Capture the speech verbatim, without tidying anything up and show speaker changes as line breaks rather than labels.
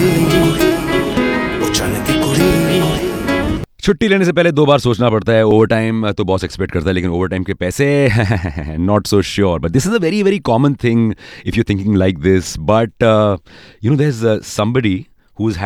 छुट्टी लेने से पहले दो बार सोचना पड़ता है. ओवर टाइम तो बॉस एक्सपेक्ट करता है, लेकिन ओवर टाइम के पैसे not so sure. But this is a very very common thing if you thinking like this. But you know there is somebody who is